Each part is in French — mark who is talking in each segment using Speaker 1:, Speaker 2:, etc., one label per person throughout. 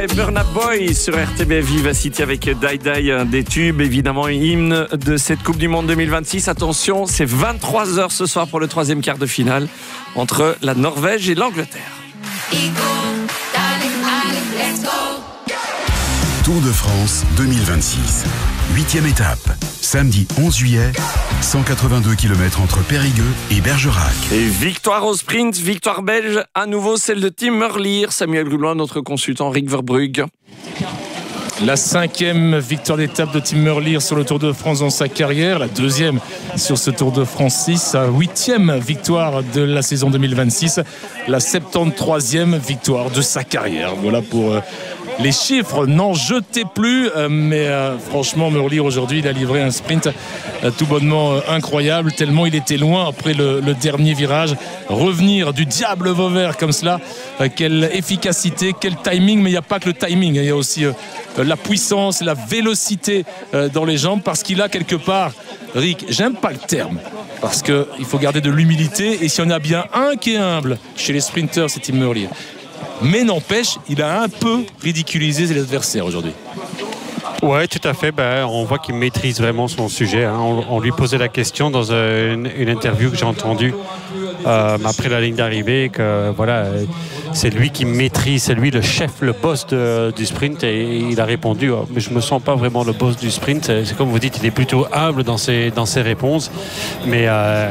Speaker 1: Burna Boy sur RTBF Vivacity avec Die Die, un des tubes, évidemment hymne de cette Coupe du Monde 2026. Attention, c'est 23h ce soir pour le troisième quart de finale entre la Norvège et l'Angleterre.
Speaker 2: Tour de France 2026, 8e étape, samedi 11 juillet, 182 km entre Périgueux et Bergerac.
Speaker 1: Et victoire au sprint, victoire belge, à nouveau celle de Tim Merlier. Samuel Goulois, notre consultant Rick Verbrugge.
Speaker 3: La 5e victoire d'étape de Tim Merlier sur le Tour de France dans sa carrière, la 2e sur ce Tour de France 6, sa 8e victoire de la saison 2026, la 73e victoire de sa carrière. Voilà pour les chiffres, n'en jetez plus, mais franchement Merlier aujourd'hui il a livré un sprint tout bonnement incroyable, tellement il était loin après le dernier virage. Revenir du diable Vauvert comme cela, quelle efficacité, quel timing, mais il n'y a pas que le timing, il y a aussi la puissance, la vélocité dans les jambes, parce qu'il a quelque part, Rick, j'aime pas le terme, parce qu'il faut garder de l'humilité, et si on a bien un qui est humble chez les sprinteurs, c'est Tim Merlier. Mais n'empêche, il a un peu ridiculisé ses adversaires aujourd'hui.
Speaker 4: Oui, tout à fait. On voit qu'il maîtrise vraiment son sujet. On lui posait la question dans une interview que j'ai entendue après la ligne d'arrivée, que voilà, c'est lui qui maîtrise, c'est lui le chef, le boss du sprint, et il a répondu mais je me sens pas vraiment le boss du sprint. C'est comme vous dites, il est plutôt humble dans ses réponses, mais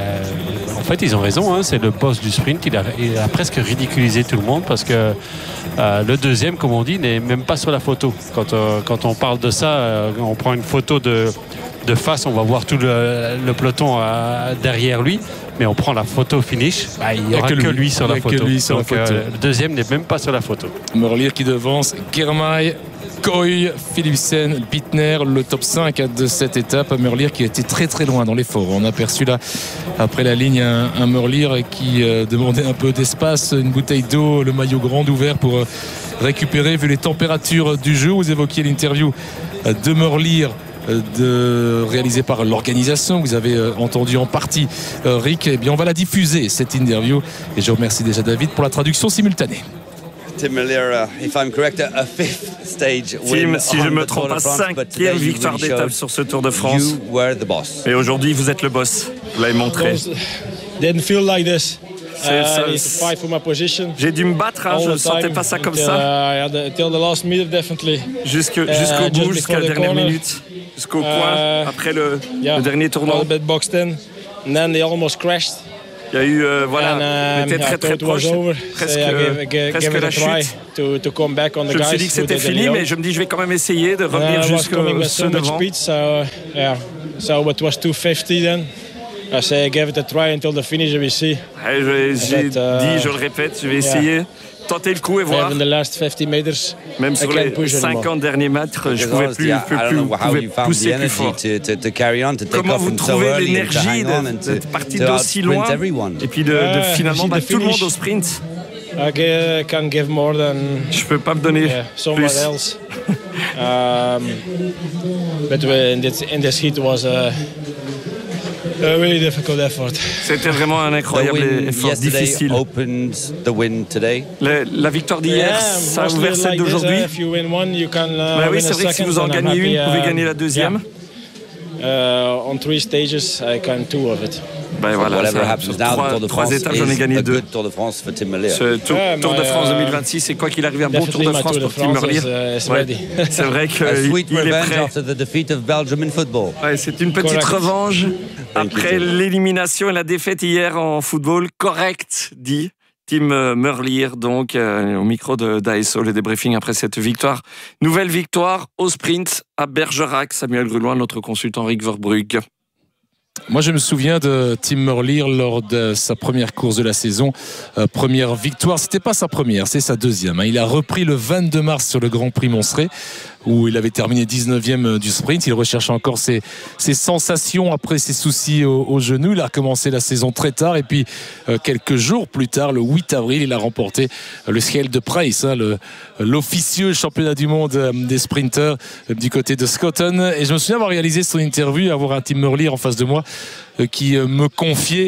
Speaker 4: en fait ils ont raison, c'est le boss du sprint. Il a presque ridiculisé tout le monde, parce que le deuxième, comme on dit, n'est même pas sur la photo. Quand on parle de ça, on prend une photo de face, on va voir tout le peloton derrière lui, mais on prend la photo finish, il n'y aura que lui sur la photo. Donc le deuxième n'est même pas sur la photo.
Speaker 3: Merlier qui devance Girmay, Koy, Philipsen, Bittner, le top 5 de cette étape. Merlier qui a été très très loin dans l'effort. On a aperçu là, après la ligne, un Merlier qui demandait un peu d'espace, une bouteille d'eau, le maillot grand ouvert pour récupérer, vu les températures du jeu. Vous évoquiez l'interview de Merlier réalisé par l'organisation, vous avez entendu en partie Rick. Eh bien on va la diffuser, cette interview, et je remercie déjà David pour la traduction simultanée.
Speaker 5: Tim Merlier, if I'm correct, a fifth stage win.
Speaker 1: Tim, si je ne me trompe pas, 5e victoire d'étape sur ce Tour de France.
Speaker 5: You were the boss.
Speaker 1: Et aujourd'hui vous êtes le boss, vous l'avez montré.
Speaker 6: Didn't feel like this.
Speaker 1: J'ai dû me battre, je ne sentais pas ça comme ça. Jusqu'au bout, jusqu'à la dernière minute, jusqu'au point, après le dernier tournant. Il y a eu, on était très très proche, presque la chute. Je me suis dit que c'était fini, mais je me dis je vais quand même essayer de revenir jusqu'au ceux devant.
Speaker 6: I gave it a try until the finish, we see.
Speaker 1: J'ai dit, je le répète, je vais essayer, tenter le coup et voir. Même sur les 50 derniers mètres, je ne pouvais plus pousser plus fort. Comment vous trouvez l'énergie d'être parti d'aussi loin et puis de finalement battre tout le monde au sprint?
Speaker 6: I can give more than
Speaker 1: je peux pas me donner
Speaker 6: someone
Speaker 1: plus.
Speaker 6: else. But in this heat was a really difficult effort.
Speaker 1: C'était vraiment un incroyable effort difficile. La victoire d'hier, ça a ouvert celle d'aujourd'hui. Oui, c'est vrai que si vous en gagnez une, vous pouvez gagner la deuxième.
Speaker 6: On 3 stages, I can 2 of it.
Speaker 1: Voilà, sur trois étapes, j'en ai gagné 2.
Speaker 5: Tour de France for Tim Merlier.
Speaker 1: Ce Tour de France 2026, c'est quoi qu'il arrive, un bon Tour de France pour Tim Merlier. C'est vrai qu'il est prêt. C'est une petite revanche après l'élimination et la défaite hier en football. Correct, dit Tim Merlier, donc au micro d'ASO, le débriefing après cette victoire. Nouvelle victoire au sprint à Bergerac. Samuel Goulois, notre consultant Rick Verbrugge.
Speaker 3: Moi, je me souviens de Tim Merlier lors de sa première course de la saison. Première victoire, c'était pas sa première, c'est sa deuxième. Il a repris le 22 mars sur le Grand Prix Montserrat, où il avait terminé 19e du sprint. Il recherche encore ses sensations après ses soucis au genou. Il a recommencé la saison très tard, et puis quelques jours plus tard, le 8 avril, il a remporté le Scheldt de Prijs, l'officieux championnat du monde des sprinteurs du côté de Schoten. Et je me souviens avoir réalisé son interview, avoir un Tim Merlier en face de moi qui me confiait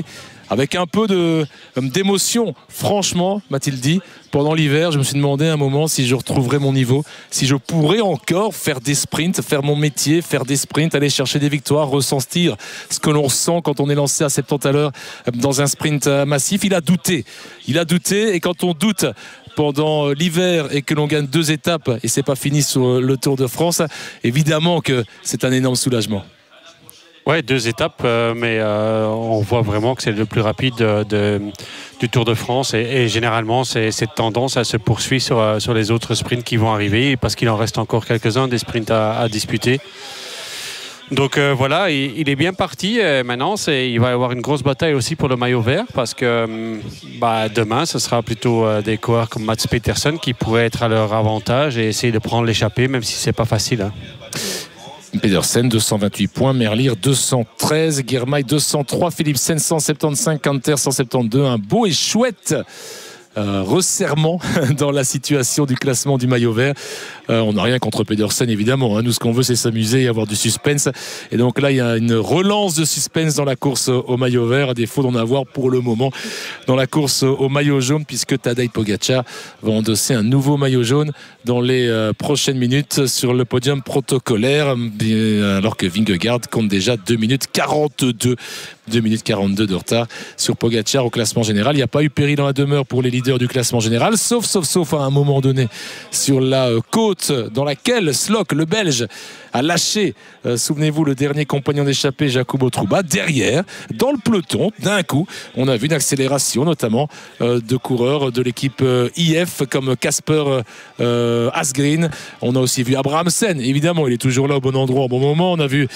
Speaker 3: avec un peu d'émotion. Franchement, m'a-t-il dit, pendant l'hiver, je me suis demandé à un moment si je retrouverais mon niveau, si je pourrais encore faire des sprints, faire mon métier, faire des sprints, aller chercher des victoires, ressentir ce que l'on ressent quand on est lancé à 70 à l'heure dans un sprint massif. Il a douté, et quand on doute pendant l'hiver et que l'on gagne 2 étapes et c'est pas fini sur le Tour de France, évidemment que c'est un énorme soulagement.
Speaker 4: Ouais, 2 étapes, mais on voit vraiment que c'est le plus rapide du Tour de France et généralement cette tendance elle se poursuit sur les autres sprints qui vont arriver parce qu'il en reste encore quelques-uns des sprints à disputer. Donc voilà, il est bien parti. Maintenant, il va y avoir une grosse bataille aussi pour le maillot vert parce que demain, ce sera plutôt des coureurs comme Mats Petersen qui pourraient être à leur avantage et essayer de prendre l'échappée, même si c'est pas facile. Hein.
Speaker 3: Pedersen 228 points, Merlier 213, Girmay 203, Philipsen 175, Canter 172. Un beau et chouette resserrement dans la situation du classement du maillot vert. On n'a rien contre Pedersen évidemment, hein. Nous ce qu'on veut c'est s'amuser et avoir du suspense, et donc là il y a une relance de suspense dans la course au maillot vert, à défaut d'en avoir pour le moment dans la course au maillot jaune, puisque Tadej Pogačar va endosser un nouveau maillot jaune dans les prochaines minutes sur le podium protocolaire, alors que Vingegaard compte déjà 2 minutes 42 de retard sur Pogačar au classement général. Il n'y a pas eu péril dans la demeure pour les leaders du classement général, sauf à un moment donné sur la côte dans laquelle Slok, le Belge, a lâché, souvenez-vous, le dernier compagnon d'échappée, Jacobo Trouba. Derrière, dans le peloton, d'un coup, on a vu une accélération, notamment de coureurs de l'équipe IF, comme Casper Asgreen. On a aussi vu Abrahamsen, évidemment, il est toujours là au bon endroit au bon moment. On a vu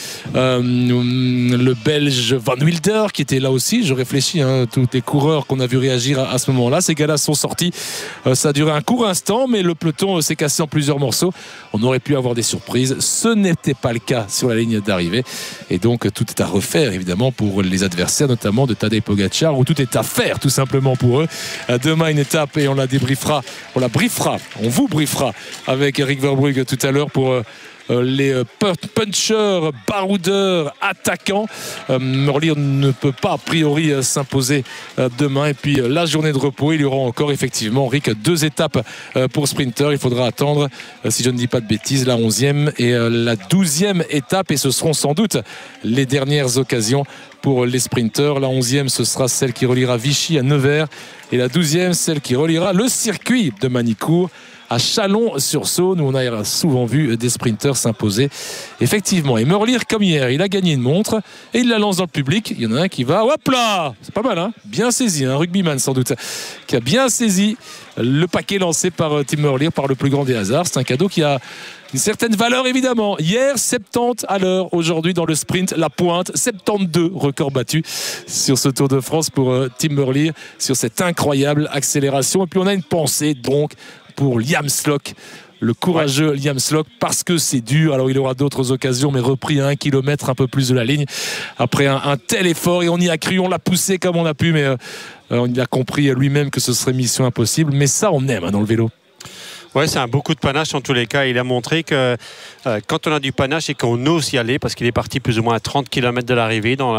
Speaker 3: le Belge Van Wilder, qui était là aussi. Je réfléchis, hein, tous les coureurs qu'on a vu réagir à ce moment-là. Ces gars-là sont sortis. Ça a duré un court instant, mais le peloton s'est cassé en plusieurs morceaux. On aurait pu avoir des surprises. Ce n'était pas le cas sur la ligne d'arrivée, et donc tout est à refaire évidemment pour les adversaires, notamment de Tadej Pogačar, où tout est à faire tout simplement pour eux. Demain une étape et on vous briefera avec Eric Verbrugge tout à l'heure pour les punchers, baroudeurs, attaquants. Merlier ne peut pas a priori s'imposer demain, et puis la journée de repos, il y aura encore effectivement, Rick, 2 étapes pour sprinter. Il faudra attendre, si je ne dis pas de bêtises, la 11e et la 12e étape, et ce seront sans doute les dernières occasions pour les sprinters. La 11e, ce sera celle qui reliera Vichy à Nevers, et la 12e, celle qui reliera le circuit de Manicourt à Chalon-sur-Saône, où on a souvent vu des sprinters s'imposer. Effectivement, et Merlier, comme hier, il a gagné une montre et il la lance dans le public. Il y en a un qui va, hop là, c'est pas mal, hein, bien saisi, un rugbyman sans doute, qui a bien saisi le paquet lancé par Tim Merlier, par le plus grand des hasards. C'est un cadeau qui a une certaine valeur évidemment. Hier 70 à l'heure, aujourd'hui dans le sprint la pointe, 72 record battu sur ce Tour de France pour Tim Merlier, sur cette incroyable accélération. Et puis on a une pensée donc pour Liam Slok, le courageux Liam Slok, parce que c'est dur. Alors il aura d'autres occasions, mais repris à 1 kilomètre un peu plus de la ligne après un tel effort, et on y a cru, on l'a poussé comme on a pu, mais on a compris lui-même que ce serait mission impossible. Mais ça on aime, hein, dans le vélo.
Speaker 4: Ouais, c'est un beau coup de panache en tous les cas. Il a montré que quand on a du panache et qu'on ose y aller, parce qu'il est parti plus ou moins à 30 km de l'arrivée dans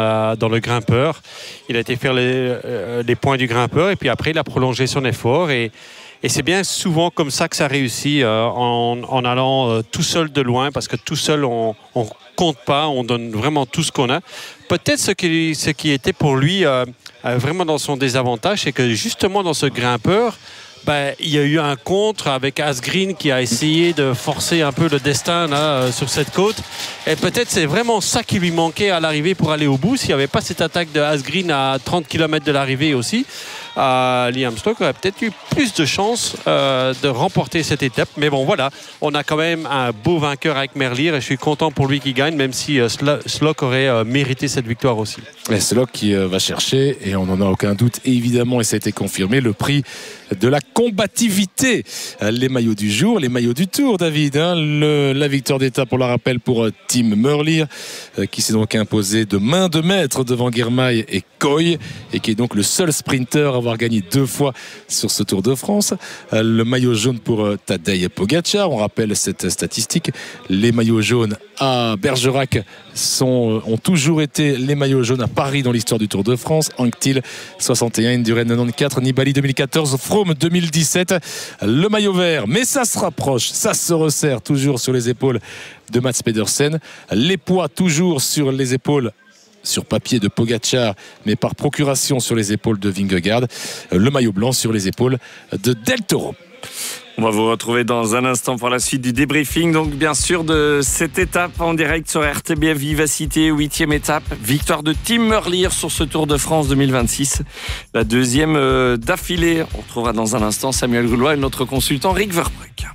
Speaker 4: le grimpeur. Il a été faire les points du grimpeur, et puis après il a prolongé son effort, et c'est bien souvent comme ça que ça réussit, en allant tout seul de loin, parce que tout seul on compte pas, on donne vraiment tout ce qu'on a. Peut-être ce qui était pour lui vraiment dans son désavantage, c'est que justement dans ce grimpeur, il y a eu un contre avec Asgreen qui a essayé de forcer un peu le destin là, sur cette côte, et peut-être c'est vraiment ça qui lui manquait à l'arrivée pour aller au bout. S'il n'y avait pas cette attaque de Asgreen à 30 km de l'arrivée aussi, Liam Slok aurait peut-être eu plus de chances de remporter cette étape. Mais bon, voilà, on a quand même un beau vainqueur avec Merlier, et je suis content pour lui qui gagne, même si Slok aurait mérité cette victoire aussi.
Speaker 3: Et Slok qui va chercher, et on n'en a aucun doute évidemment, et ça a été confirmé, le prix de la combativité. Les maillots du jour, les maillots du Tour, David, hein, la victoire d'étape, on la rappelle, pour Tim Merlier, qui s'est donc imposé de main de maître devant Girmay et Coy, et qui est donc le seul sprinter à avoir avoir gagné 2 fois sur ce Tour de France. Le maillot jaune pour Tadej Pogačar. On rappelle cette statistique. Les maillots jaunes à Bergerac ont toujours été les maillots jaunes à Paris dans l'histoire du Tour de France. Anquetil 61, Indurain 94, Nibali 2014, Froome 2017. Le maillot vert, mais ça se rapproche, ça se resserre toujours sur les épaules de Mats Pedersen. Les poids toujours sur les épaules, sur papier, de Pogačar, mais par procuration sur les épaules de Vingegaard. Le maillot blanc sur les épaules de Del Toro.
Speaker 1: On va vous retrouver dans un instant pour la suite du débriefing, donc bien sûr de cette étape en direct sur RTBF Vivacité, 8e étape, victoire de Tim Merlier sur ce Tour de France 2026, la deuxième d'affilée. On retrouvera dans un instant Samuel Goulois et notre consultant Rick Verbrugge.